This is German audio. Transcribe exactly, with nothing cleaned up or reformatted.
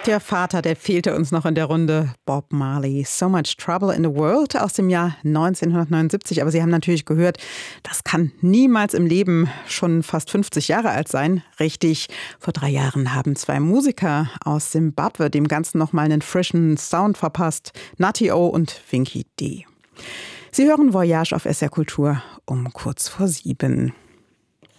Der Vater, der fehlte uns noch in der Runde. Bob Marley, So Much Trouble in the World aus dem Jahr neunzehnhundertneunundsiebzig. Aber Sie haben natürlich gehört, das kann niemals im Leben schon fast fünfzig Jahre alt sein. Richtig, vor drei Jahren haben zwei Musiker aus Simbabwe dem Ganzen nochmal einen frischen Sound verpasst. Nutty O und Winky D. Sie hören Voyage auf S R Kultur um kurz vor sieben.